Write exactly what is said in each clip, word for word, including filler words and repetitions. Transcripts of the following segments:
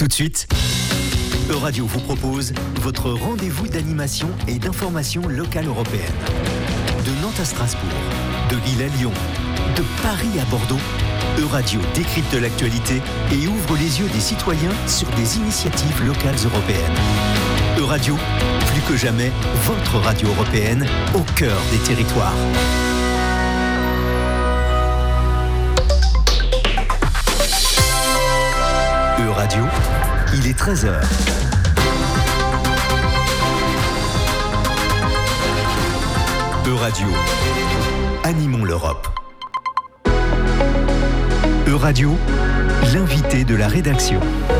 Tout de suite, Euradio vous propose votre rendez-vous d'animation et d'information locale européenne. De Nantes à Strasbourg, de Lille à Lyon, de Paris à Bordeaux, Euradio décrypte l'actualité et ouvre les yeux des citoyens sur des initiatives locales européennes. Euradio, plus que jamais, votre radio européenne au cœur des territoires. Euradio, il est treize heures. Euradio, animons l'Europe. Euradio, l'invité de la rédaction.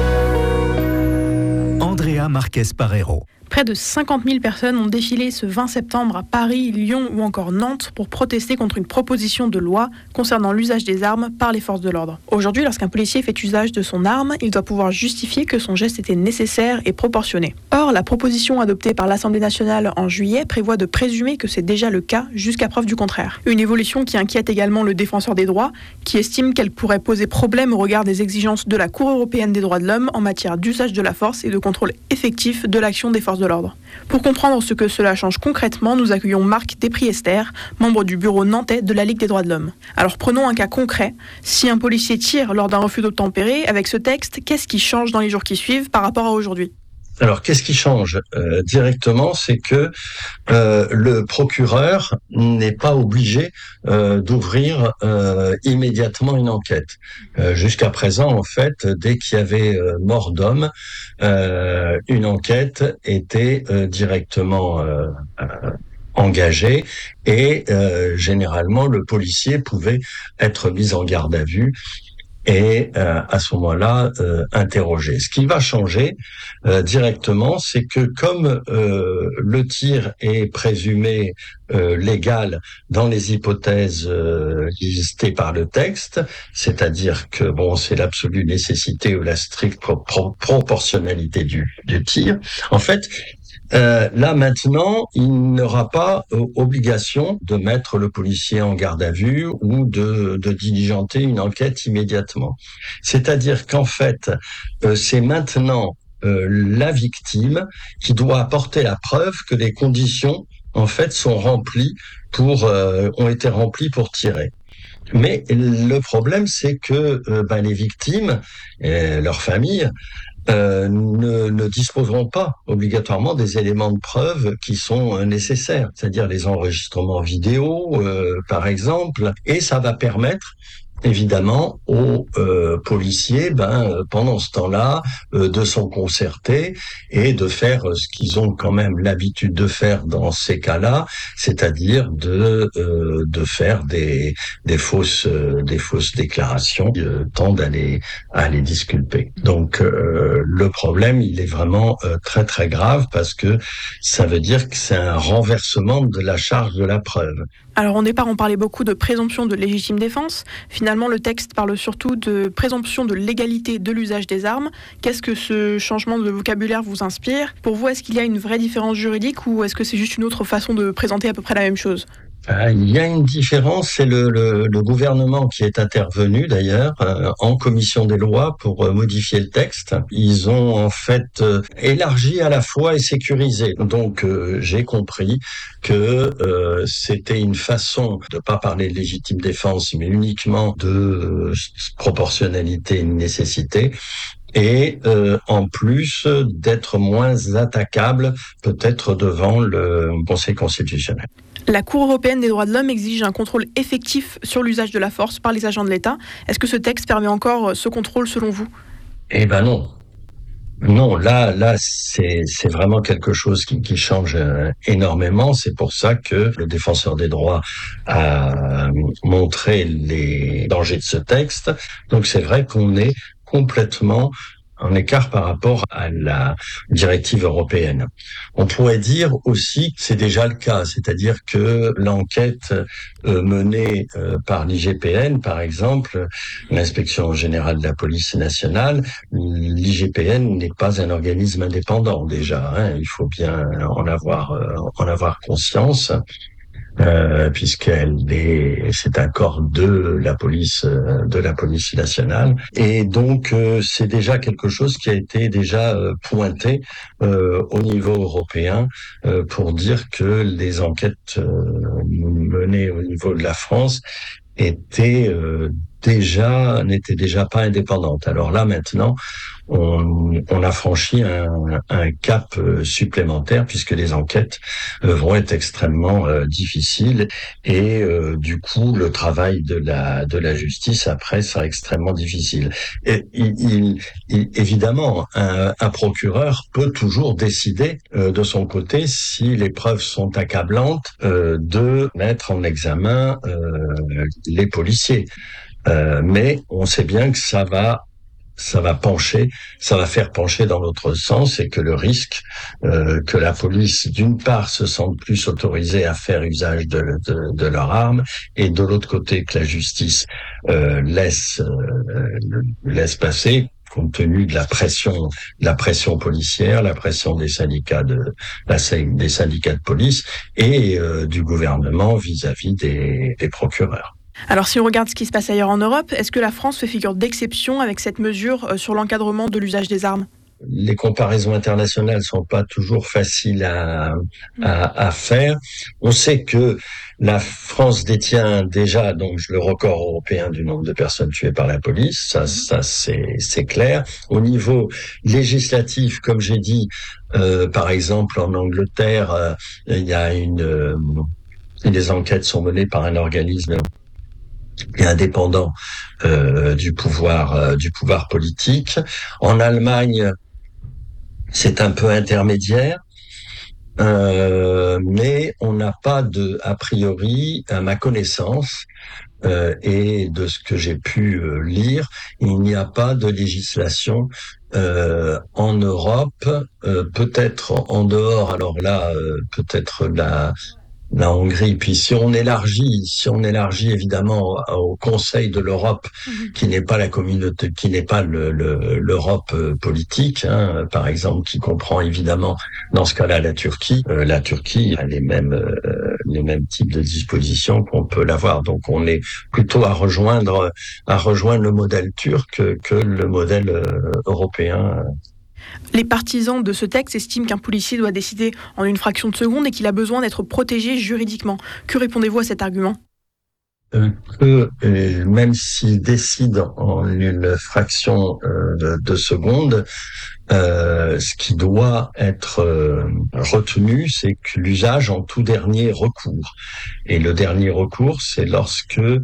Andrea Marquez-Parero. Près de cinquante mille personnes ont défilé ce vingt septembre à Paris, Lyon ou encore Nantes pour protester contre une proposition de loi concernant l'usage des armes par les forces de l'ordre. Aujourd'hui, lorsqu'un policier fait usage de son arme, il doit pouvoir justifier que son geste était nécessaire et proportionné. Or, la proposition adoptée par l'Assemblée nationale en juillet prévoit de présumer que c'est déjà le cas jusqu'à preuve du contraire. Une évolution qui inquiète également le défenseur des droits, qui estime qu'elle pourrait poser problème au regard des exigences de la Cour européenne des droits de l'homme en matière d'usage de la force et de contrôle effectif de l'action des forces de l'ordre. Pour comprendre ce que cela change concrètement, nous accueillons Marc Despriester, membre du bureau nantais de la Ligue des droits de l'homme. Alors prenons un cas concret. Si un policier tire lors d'un refus d'obtempérer, avec ce texte, qu'est-ce qui change dans les jours qui suivent par rapport à aujourd'hui ? Alors, qu'est-ce qui change euh, directement, c'est que euh, le procureur n'est pas obligé euh, d'ouvrir euh, immédiatement une enquête. Euh, jusqu'à présent, en fait, dès qu'il y avait euh, mort d'homme, euh, une enquête était euh, directement euh, euh, engagée et euh, généralement le policier pouvait être mis en garde à vue et euh, à ce moment-là euh, interroger. Ce qui va changer euh, directement, c'est que comme euh, le tir est présumé euh, légal dans les hypothèses euh, listées par le texte, c'est-à-dire que bon, c'est l'absolue nécessité ou la stricte pro- pro- proportionnalité du, du tir. En fait, Euh, là maintenant, il n'aura pas euh, obligation de mettre le policier en garde à vue ou de, de diligenter une enquête immédiatement. C'est-à-dire qu'en fait, euh, c'est maintenant euh, la victime qui doit apporter la preuve que les conditions en fait sont remplies pour euh, ont été remplies pour tirer. Mais le problème, c'est que euh, ben, les victimes et leurs familles Euh, ne, ne disposeront pas obligatoirement des éléments de preuve qui sont euh, nécessaires, c'est-à-dire les enregistrements vidéo, euh, par exemple, et ça va permettre évidemment aux euh, policiers, ben pendant ce temps-là, euh, de s'en concerter et de faire ce qu'ils ont quand même l'habitude de faire dans ces cas-là, c'est-à-dire de euh, de faire des des fausses euh, des fausses déclarations qui euh, tendent à les à les disculper. Donc euh, le problème, il est vraiment euh, très très grave parce que ça veut dire que c'est un renversement de la charge de la preuve. Alors au départ, on parlait beaucoup de présomption de légitime défense. Finalement, le texte parle surtout de présomption de légalité de l'usage des armes. Qu'est-ce que ce changement de vocabulaire vous inspire ? Pour vous, est-ce qu'il y a une vraie différence juridique ou est-ce que c'est juste une autre façon de présenter à peu près la même chose ? Ah, il y a une différence, c'est le, le, le gouvernement qui est intervenu d'ailleurs euh, en commission des lois pour euh, modifier le texte. Ils ont en fait euh, élargi à la fois et sécurisé. Donc euh, j'ai compris que euh, c'était une façon de pas parler de légitime défense, mais uniquement de euh, proportionnalité et de nécessité. Et euh, en plus d'être moins attaquable peut-être devant le Conseil constitutionnel. La Cour européenne des droits de l'homme exige un contrôle effectif sur l'usage de la force par les agents de l'État. Est-ce que ce texte permet encore ce contrôle selon vous ? Eh ben non. Non, là, là, c'est c'est vraiment quelque chose qui, qui change euh, énormément. C'est pour ça que le défenseur des droits a montré les dangers de ce texte. Donc c'est vrai qu'on est complètement en écart par rapport à la directive européenne. On pourrait dire aussi que c'est déjà le cas, c'est-à-dire que l'enquête euh, menée euh, par l'I G P N, par exemple, l'inspection générale de la police nationale, l'I G P N n'est pas un organisme indépendant déjà, hein, il faut bien en avoir euh, en avoir conscience. Euh, puisqu'elle est, c'est un corps de la police, euh, de la police nationale, et donc euh, c'est déjà quelque chose qui a été déjà euh, pointé euh, au niveau européen euh, pour dire que les enquêtes euh, menées au niveau de la France étaient euh, déjà n'étaient déjà pas indépendantes. Alors là maintenant, on, on a franchi un, un cap euh, supplémentaire puisque les enquêtes euh, vont être extrêmement euh, difficiles et euh, du coup le travail de la de la justice après sera extrêmement difficile. Et il, il, il, évidemment, un, un procureur peut toujours décider euh, de son côté, si les preuves sont accablantes, euh, de mettre en examen euh, les policiers. Euh, mais on sait bien que ça va ça va pencher, ça va faire pencher dans l'autre sens, et que le risque euh, que la police, d'une part, se sente plus autorisée à faire usage de, de, de leur arme, et de l'autre côté, que la justice euh, laisse euh, laisse passer, compte tenu de la pression, de la pression policière, la pression des syndicats de la, des syndicats de police et euh, du gouvernement vis-à-vis des, des procureurs. Alors si on regarde ce qui se passe ailleurs en Europe, est-ce que la France fait figure d'exception avec cette mesure sur l'encadrement de l'usage des armes ? Les comparaisons internationales sont pas toujours faciles à, à, à faire. On sait que la France détient déjà donc le record européen du nombre de personnes tuées par la police. Ça, ça c'est, c'est clair. Au niveau législatif, comme j'ai dit, euh, par exemple en Angleterre, euh, il y a une, euh, les enquêtes sont menées par un organisme et indépendant euh, du pouvoir euh, du pouvoir politique. En Allemagne, c'est un peu intermédiaire, euh, mais on n'a pas de, a priori, à ma connaissance, euh, et de ce que j'ai pu euh, lire, il n'y a pas de législation euh, en Europe, euh, peut-être en dehors. Alors là, euh, peut-être la la Hongrie. Puis si on élargit, si on élargit évidemment au Conseil de l'Europe, mmh. qui n'est pas la communauté, qui n'est pas le, le, l'Europe politique, hein, par exemple, qui comprend évidemment dans ce cas-là la Turquie. Euh, la Turquie a les mêmes euh, les mêmes types de dispositions qu'on peut l'avoir. Donc on est plutôt à rejoindre à rejoindre le modèle turc que le modèle euh, européen. Les partisans de ce texte estiment qu'un policier doit décider en une fraction de seconde et qu'il a besoin d'être protégé juridiquement. Que répondez-vous à cet argument ? euh, Que euh, même s'il décide en une fraction euh, de, de seconde, euh, ce qui doit être euh, retenu, c'est que l'usage en tout dernier recours. Et le dernier recours, c'est lorsque euh,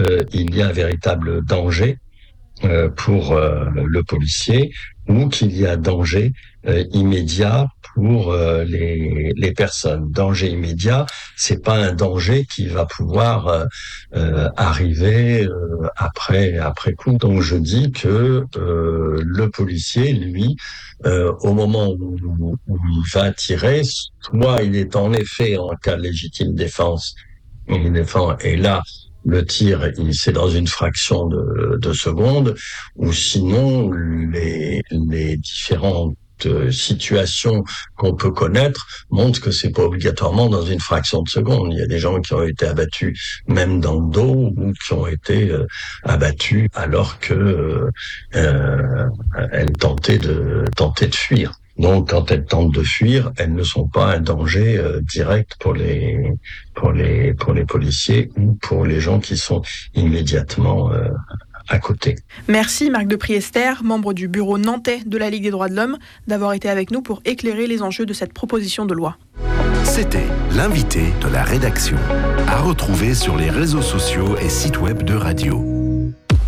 il y a un véritable danger euh, pour euh, le policier, ou qu'il y a danger euh, immédiat pour euh, les, les personnes. Danger immédiat, c'est pas un danger qui va pouvoir euh, euh, arriver euh, après après coup. Donc je dis que euh, le policier, lui, euh, au moment où, où il va tirer, soit il est en effet en cas de légitime défense, il défend, et là le tir, c'est dans une fraction de, de seconde, ou sinon les, les différentes situations qu'on peut connaître montrent que c'est pas obligatoirement dans une fraction de seconde. Il y a des gens qui ont été abattus même dans le dos, ou qui ont été euh, abattus alors que euh, elles tentaient de tentaient de fuir. Donc, quand elles tentent de fuir, elles ne sont pas un danger euh, direct pour les pour les pour les policiers ou pour les gens qui sont immédiatement euh, à côté. Merci Marc de Priester, membre du bureau nantais de la Ligue des droits de l'homme, d'avoir été avec nous pour éclairer les enjeux de cette proposition de loi. C'était l'invité de la rédaction, à retrouver sur les réseaux sociaux et sites web de Radio.